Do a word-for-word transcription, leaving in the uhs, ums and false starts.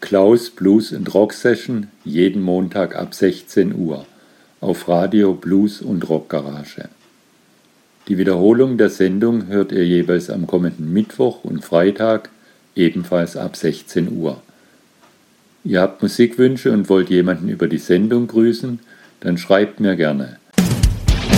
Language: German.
Klaus Blues and Rock Session jeden Montag ab sechzehn Uhr auf Radio Blues und Rock Garage. Die Wiederholung der Sendung hört ihr jeweils am kommenden Mittwoch und Freitag, ebenfalls ab sechzehn Uhr. Ihr habt Musikwünsche und wollt jemanden über die Sendung grüßen, dann schreibt mir gerne.